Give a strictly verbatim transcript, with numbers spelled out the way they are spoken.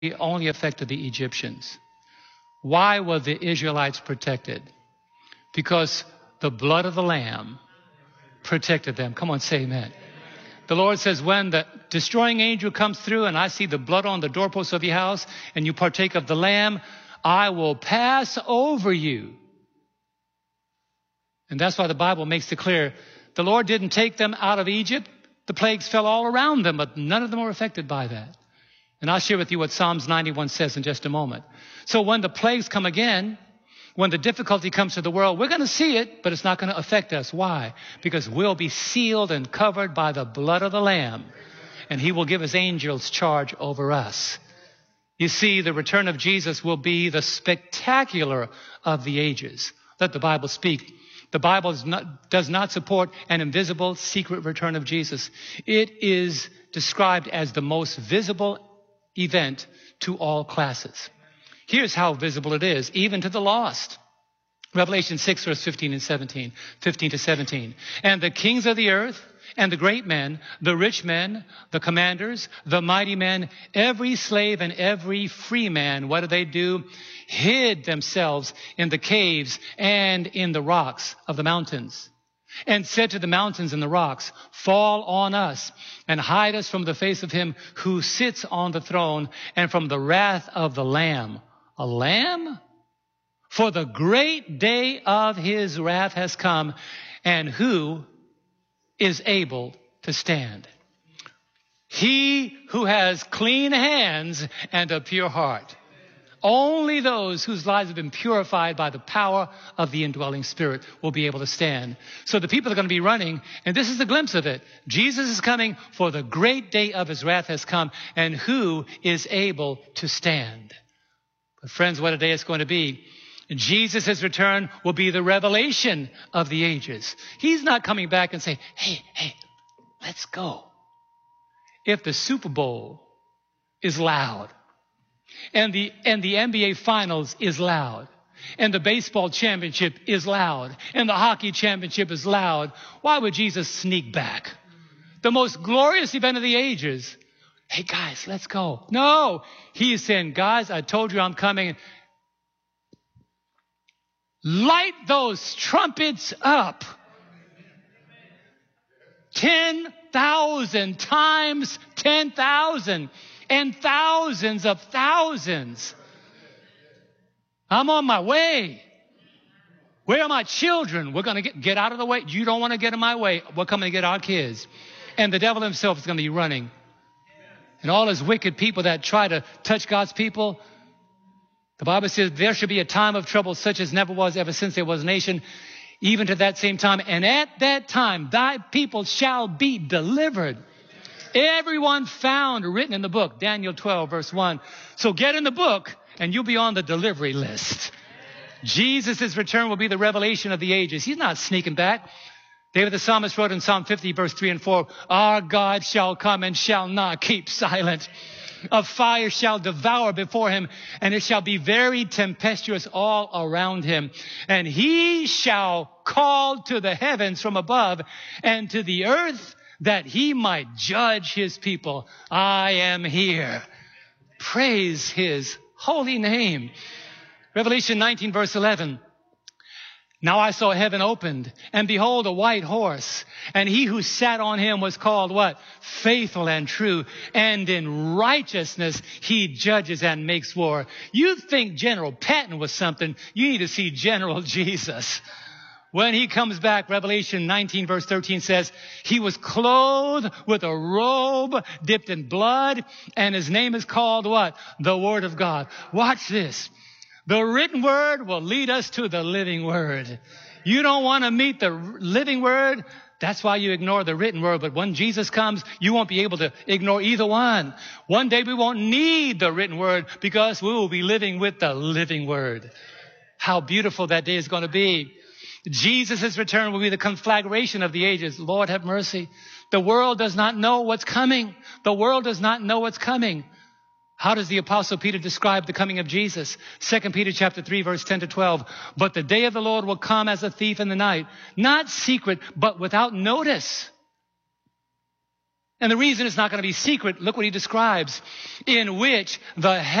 only affected the Egyptians. Why were the Israelites protected? Because the blood of the Lamb protected them. Come on, say amen. The Lord says, when the destroying angel comes through and I see the blood on the doorpost of your house and you partake of the Lamb, I will pass over you. And that's why the Bible makes it clear. The Lord didn't take them out of Egypt. The plagues fell all around them, but none of them were affected by that. And I'll share with you what Psalms ninety-one says in just a moment. So when the plagues come again, when the difficulty comes to the world, we're going to see it, but it's not going to affect us. Why? Because we'll be sealed and covered by the blood of the Lamb, and he will give his angels charge over us. You see, the return of Jesus will be the spectacular of the ages. Let the Bible speak. The Bible does not, does not support an invisible, secret return of Jesus. It is described as the most visible event to all classes. Here's how visible it is, even to the lost. Revelation six, verse fifteen and seventeen, fifteen to seventeen. And the kings of the earth, and the great men, the rich men, the commanders, the mighty men, every slave and every free man, what did they do? Hid themselves in the caves and in the rocks of the mountains, and said to the mountains and the rocks, fall on us and hide us from the face of him who sits on the throne and from the wrath of the Lamb. A lamb? For the great day of his wrath has come, and who is able to stand? He who has clean hands and a pure heart. Only those whose lives have been purified by the power of the indwelling Spirit will be able to stand. So the people are going to be running, and this is the glimpse of it. Jesus is coming, for the great day of his wrath has come, and who is able to stand? But friends, what a day it's going to be. Jesus' return will be the revelation of the ages. He's not coming back and saying, hey, hey, let's go. If the Super Bowl is loud, and the, and the N B A Finals is loud, and the baseball championship is loud, and the hockey championship is loud, why would Jesus sneak back? The most glorious event of the ages. Hey, guys, let's go. No, he is saying, guys, I told you I'm coming. Light those trumpets up. ten thousand times ten thousand and thousands of thousands. I'm on my way. Where are my children? We're going to get, get out of the way. You don't want to get in my way. We're coming to get our kids. And the devil himself is going to be running. And all his wicked people that try to touch God's people. The Bible says there should be a time of trouble such as never was ever since there was a nation, even to that same time. And at that time, thy people shall be delivered. Everyone found written in the book, Daniel twelve, verse one. So get in the book and you'll be on the delivery list. Jesus' return will be the revelation of the ages. He's not sneaking back. David the psalmist wrote in Psalm fifty, verse three and four, our God shall come and shall not keep silent. A fire shall devour before him, and it shall be very tempestuous all around him. And he shall call to the heavens from above and to the earth that he might judge his people. I am here. Praise his holy name. Revelation nineteen, verse eleven. Now I saw heaven opened, and behold, a white horse. And he who sat on him was called what? Faithful and true. And in righteousness he judges and makes war. You think General Patton was something. You need to see General Jesus. When he comes back, Revelation nineteen, verse thirteen says, he was clothed with a robe dipped in blood, and his name is called what? The Word of God. Watch this. The written word will lead us to the living word. You don't want to meet the living word. That's why you ignore the written word. But when Jesus comes, you won't be able to ignore either one. One day we won't need the written word because we will be living with the living word. How beautiful that day is going to be. Jesus' return will be the conflagration of the ages. Lord, have mercy. The world does not know what's coming. The world does not know what's coming. How does the Apostle Peter describe the coming of Jesus? Second Peter chapter three, verse ten to twelve. But the day of the Lord will come as a thief in the night, not secret, but without notice. And the reason it's not going to be secret, look what he describes, in which the